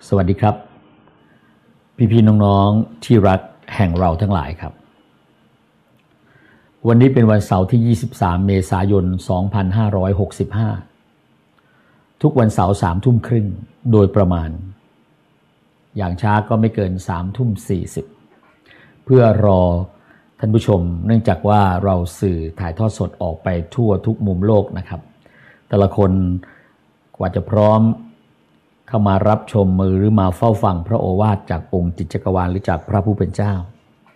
สวัสดีครับพี่ๆน้องๆที่รักแห่งเราทั้งหลายครับวันนี้เป็นวันเสาร์ที่23เมษายน2565ทุกวันเสาร์3 ทุ่มครึ่งโดยประมาณอย่างช้าก็ไม่เกิน3 ทุ่ม 40เพื่อรอท่านผู้ชมเนื่องจากว่าเราสื่อถ่ายทอดสดออกไปทั่วทุกมุมโลกนะครับแต่ละคนกว่าจะพร้อมเข้ามารับชมหรือมาเฝ้าฟังพระโอวาทจากองค์จิตจักรวาลหรือจากพระผู้เป็นเจ้า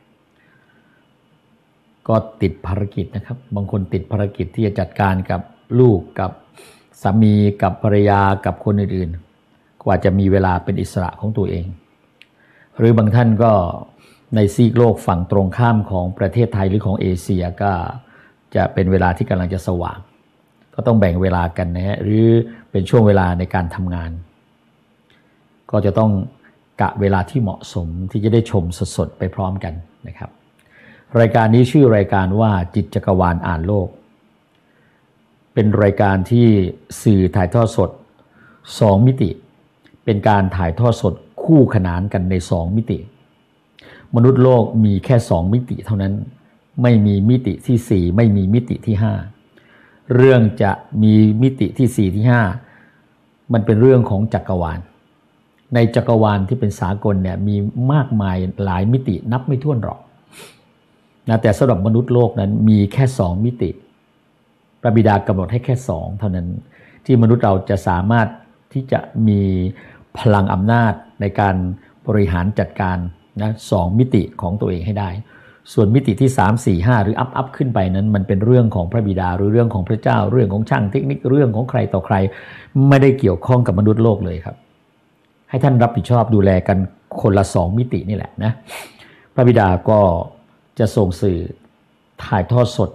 ก็ติดภารกิจนะครับบางคนติดภารกิจที่จะจัดการกับลูกกับสามีกับภรรยากับคนอื่นๆกว่าจะมีเวลาเป็นอิสระของตัวเองหรือบางท่านก็ในซีกโลกฝั่งตรงข้ามของประเทศไทยหรือของเอเชียก็จะเป็นเวลาที่กำลังจะสว่างก็ต้องแบ่งเวลากันนะฮะหรือเป็นช่วงเวลาในการทำงานก็จะต้องกะเวลาที่เหมาะสมที่จะได้ชมสดๆไปพร้อมกันนะครับรายการนี้ชื่อรายการว่าจิตจักรวาลอ่านโลกเป็นรายการที่สื่อถ่ายทอดสด2มิติเป็นการถ่ายทอดสดคู่ขนานกันใน2มิติมนุษย์โลกมีแค่2มิติเท่านั้นไม่มีมิติที่4ไม่มีมิติที่5เรื่องจะมีมิติที่4ที่5มันเป็นเรื่องของจักรวาลในจักรวาลที่เป็นสากลเนี่ยมีมากมายหลายมิตินับไม่ถ้วนหรอกนะแต่สำหรับมนุษย์โลกนั้นมีแค่2มิติพระบิดากำหนดให้แค่2เท่านั้นที่มนุษย์เราจะสามารถที่จะมีพลังอำนาจในการบริหารจัดการนะ2มิติของตัวเองให้ได้ส่วนมิติที่3 4 5หรืออัพขึ้นไปนั้นมันเป็นเรื่องของพระบิดาหรือเรื่องของพระเจ้าเรื่องของช่างเทคนิคเรื่องของใครต่อใครไม่ได้เกี่ยวข้องกับมนุษย์โลกเลยครับให้ท่านรับผิดชอบดูแลกันคนละ2มิตินี่แหละนะพระบิดาก็จะส่งสื่อถ่ายทอดสด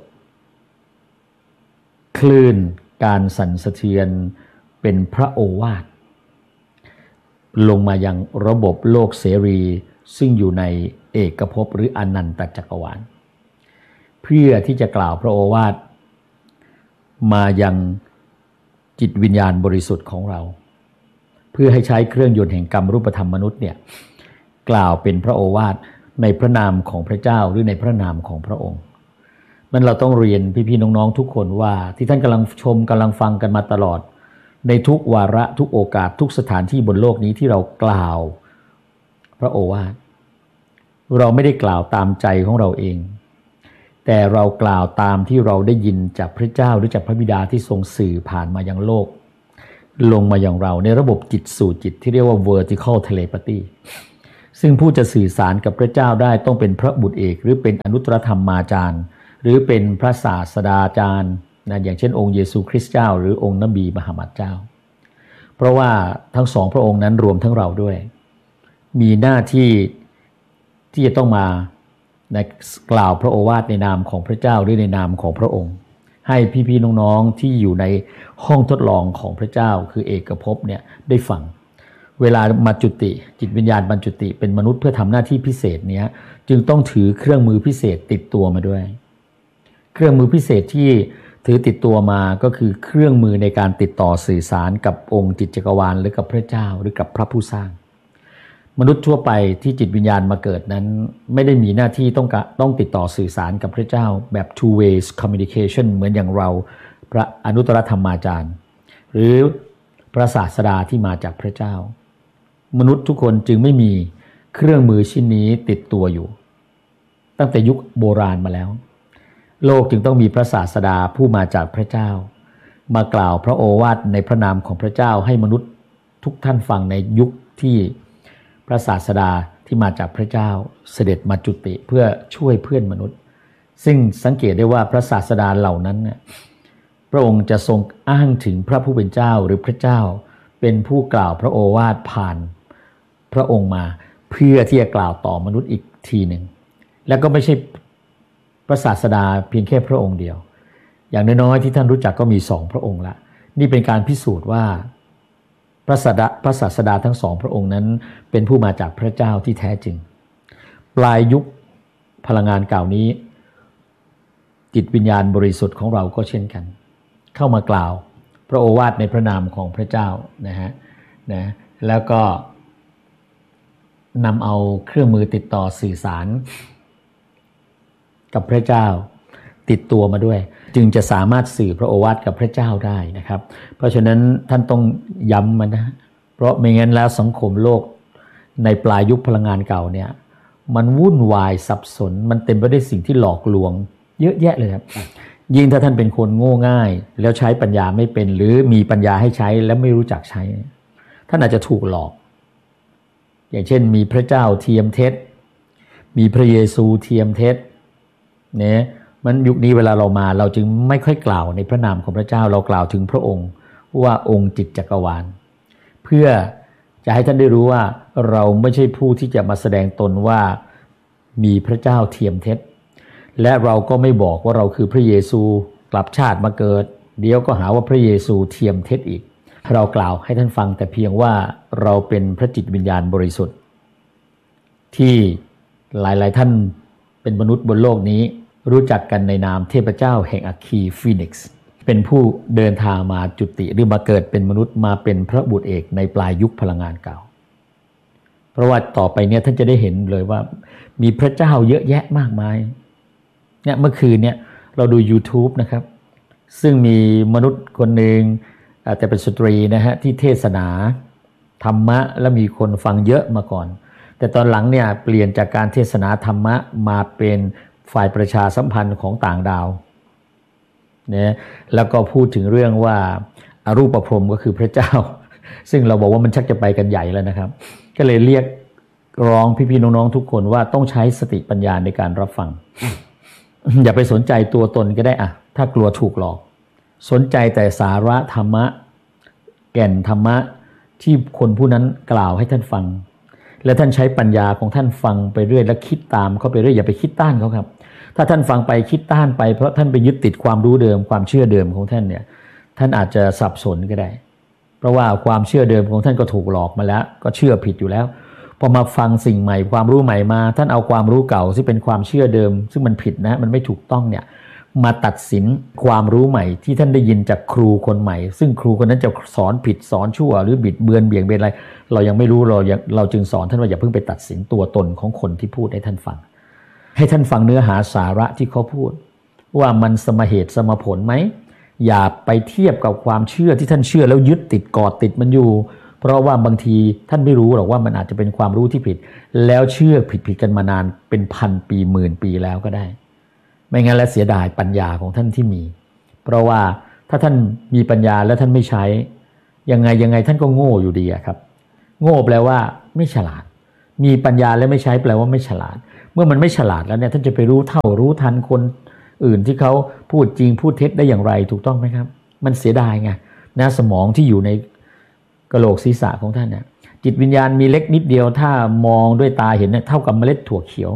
คลื่นการสั่นสะเทือนเป็นพระโอวาทลงมายังระบบโลกเสรีซึ่งอยู่ในเอกภพหรืออนันตจักรวาลเพื่อที่จะกล่าวพระโอวาทมายังจิตวิญญาณบริสุทธิ์ของเราเพื่อให้ใช้เครื่องยนต์แห่งกรรมรูปธรรมมนุษย์เนี่ยกล่าวเป็นพระโอวาทในพระนามของพระเจ้าหรือในพระนามของพระองค์มันเราต้องเรียนพี่ๆน้องๆทุกคนว่าที่ท่านกำลังชมกำลังฟังกันมาตลอดในทุกวาระทุกโอกาสทุกสถานที่บนโลกนี้ที่เรากล่าวพระโอวาทเราไม่ได้กล่าวตามใจของเราเองแต่เรากล่าวตามที่เราได้ยินจากพระเจ้าหรือจากพระบิดาที่ทรงสื่อผ่านมายังโลกลงมาอย่างเราในระบบจิตสู่จิตที่เรียกว่า vertical telepathy ซึ่งผู้จะสื่อสารกับพระเจ้าได้ต้องเป็นพระบุตรเอกหรือเป็นอนุตตรธรรมาจารย์หรือเป็นพระศาสดาจารย์นะอย่างเช่นองค์เยซูคริสต์เจ้าหรือองค์นบีมหามัดเจ้าเพราะว่าทั้งสองพระองค์นั้นรวมทั้งเราด้วยมีหน้าที่ที่จะต้องมาในกล่าวพระโอวาทในนามของพระเจ้าหรือในนามของพระองค์ให้พี่ๆน้องๆที่อยู่ในห้องทดลองของพระเจ้าคือเอกภพเนี่ยได้ฟังเวลามาจุติจิตวิญญาณบรรจุติเป็นมนุษย์เพื่อทำหน้าที่พิเศษเนี้ยจึงต้องถือเครื่องมือพิเศษติดตัวมาด้วยเครื่องมือพิเศษที่ถือติดตัวมาก็คือเครื่องมือในการติดต่อสื่อสารกับองค์จิตจักรวาลหรือกับพระเจ้าหรือกับพระผู้สร้างมนุษย์ทั่วไปที่จิตวิญญาณมาเกิดนั้นไม่ได้มีหน้าที่ต้องติดต่อสื่อสารกับพระเจ้าแบบ two ways communication เหมือนอย่างเราพระอนุตตรธรรมาจารย์หรือพระศาสดาที่มาจากพระเจ้ามนุษย์ทุกคนจึงไม่มีเครื่องมือชิ้นนี้ติดตัวอยู่ตั้งแต่ยุคโบราณมาแล้วโลกจึงต้องมีพระศาสดาผู้มาจากพระเจ้ามากล่าวพระโอวาทในพระนามของพระเจ้าให้มนุษย์ทุกท่านฟังในยุคที่พระศาสดาที่มาจากพระเจ้าเสด็จมาจุติเพื่อช่วยเพื่อนมนุษย์ซึ่งสังเกตได้ว่าพระศาสดาเหล่านั้นเนี่ยพระองค์จะทรงอ้างถึงพระผู้เป็นเจ้าหรือพระเจ้าเป็นผู้กล่าวพระโอวาทผ่านพระองค์มาเพื่อที่จะกล่าวต่อมนุษย์อีกทีหนึ่งแล้วก็ไม่ใช่พระศาสดาเพียงแค่พระองค์เดียวอย่างน้อยๆที่ท่านรู้จักก็มี2พระองค์ละนี่เป็นการพิสูจน์ว่าพระศาสดาทั้ง2พระองค์นั้นเป็นผู้มาจากพระเจ้าที่แท้จริงปลายยุคพลังงานเก่านี้จิตวิญญาณบริสุทธิ์ของเราก็เช่นกันเข้ามากล่าวพระโอวาทในพระนามของพระเจ้านะฮะแล้วก็นำเอาเครื่องมือติดต่อสื่อสารกับพระเจ้าติดตัวมาด้วยจึงจะสามารถสื่อพระโอวาทกับพระเจ้าได้นะครับเพราะฉะนั้นท่านต้องย้ำมันนะเพราะไม่งั้นแล้วสังคมโลกในปลายยุคพลังงานเก่าเนี่ยมันวุ่นวายสับสนมันเต็มไปด้วยสิ่งที่หลอกลวงเยอะแยะเลยครับยิ่งถ้าท่านเป็นคนโง่ง่ายแล้วใช้ปัญญาไม่เป็นหรือมีปัญญาให้ใช้แล้วไม่รู้จักใช้ท่านอาจจะถูกหลอกอย่างเช่นมีพระเจ้าเทียมเท็จมีพระเยซูเทียมเท็จเนี่ยมันยุคนี้เวลาเรามาเราจึงไม่ค่อยกล่าวในพระนามของพระเจ้าเรากล่าวถึงพระองค์ว่าองค์จิตจักรวาลเพื่อจะให้ท่านได้รู้ว่าเราไม่ใช่ผู้ที่จะมาแสดงตนว่ามีพระเจ้าเทียมเท็จและเราก็ไม่บอกว่าเราคือพระเยซูกลับชาติมาเกิดเดี๋ยวก็หาว่าพระเยซูเทียมเท็จอีกเรากล่าวให้ท่านฟังแต่เพียงว่าเราเป็นพระจิตวิญญาณบริสุทธิ์ที่หลายๆท่านเป็นมนุษย์บนโลกนี้รู้จักกันในนามเทพเจ้าแห่งอัคคีฟีนิกซ์เป็นผู้เดินทางมาจุติหรือมาเกิดเป็นมนุษย์มาเป็นพระบุตรเอกในปลายยุคพลังงานเก่าเพราะว่าต่อไปเนี่ยท่านจะได้เห็นเลยว่ามีพระเจ้าเยอะแยะมากมายเนี่ยเมื่อคืนเนี่ยเราดู YouTube นะครับซึ่งมีมนุษย์คนหนึ่งอาจจะเป็นสตรีนะฮะที่เทศนาธรรมะแล้วมีคนฟังเยอะมาก่อนแต่ตอนหลังเนี่ยเปลี่ยนจากการเทศนาธรรมะมาเป็นฝ่ายประชาสัมพันธ์ของต่างดาวเนี่ยแล้วก็พูดถึงเรื่องว่าอรูปพรหมก็คือพระเจ้าซึ่งเราบอกว่ามันชักจะไปกันใหญ่แล้วนะครับก็เลยเรียกร้องพี่ๆน้องๆทุกคนว่าต้องใช้สติปัญญาในการรับฟัง อย่าไปสนใจตัวตนก็ได้อะถ้ากลัวถูกหลอกสนใจแต่สาระธรรมะแก่นธรรมะที่คนผู้นั้นกล่าวให้ท่านฟังและท่านใช้ปัญญาของท่านฟังไปเรื่อยและคิดตามเขาไปเรื่อยอย่าไปคิดต้านเขาครับถ้าท่านฟังไปคิดต้านไปเพราะท่านไปยึดติดความรู้เดิมความเชื่อเดิมของท่านเนี่ยท่านอาจจะสับสนก็ได้เพราะว่าความเชื่อเดิมของท่านก็ถูกหลอกมาแล้วก็เชื่อผิดอยู่แล้วพอมาฟังสิ่งใหม่ความรู้ใหม่มาท่านเอาความรู้เก่าที่เป็นความเชื่อเดิมซึ่งมันผิดนะมันไม่ถูกต้องเนี่ยมาตัดสินความรู้ใหม่ที่ท่านได้ยินจากครูคนใหม่ซึ่งครูคนนั้นจะสอนผิดสอนชั่วหรือบิดเบือนเบี่ยงเบนอะไรเรายังไม่รู้เราจึงสอนท่านว่าอย่าเพิ่งไปตัดสินตัวตนของคนที่พูดให้ท่านฟังให้ท่านฟังเนื้อหาสาระที่เขาพูดว่ามันสมเหตุสมผลไหมอย่าไปเทียบกับความเชื่อที่ท่านเชื่อแล้วยึดติดกอดติดมันอยู่เพราะว่าบางทีท่านไม่รู้หรอกว่ามันอาจจะเป็นความรู้ที่ผิดแล้วเชื่อผิดกันมานานเป็นพันปีหมื่นปีแล้วก็ได้ไม่งั้นแล้วเสียดายปัญญาของท่านที่มีเพราะว่าถ้าท่านมีปัญญาแล้วท่านไม่ใช้ยังไงท่านก็โง่อยู่ดีครับโง่แปลว่าไม่ฉลาดมีปัญญาแล้วไม่ใช้แปลว่าไม่ฉลาดเมื่อมันไม่ฉลาดแล้วเนี่ยท่านจะไปรู้เท่ารู้ทันคนอื่นที่เขาพูดจริงพูดเท็จได้อย่างไรถูกต้องไหมครับมันเสียดายไงนะสมองที่อยู่ในกะโหลกศีรษะของท่านเนี่ยจิตวิญญาณมีเล็กนิดเดียวถ้ามองด้วยตาเห็นเนี่ยเท่ากับเมล็ดถั่วเขียว